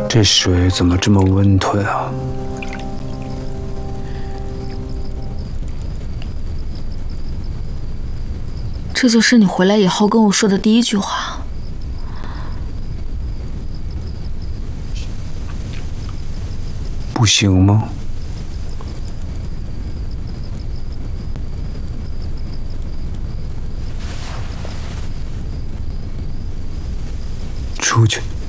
这水怎么这么温吞啊？ 这就是你回来以后跟我说的第一句话。 不行吗？出去。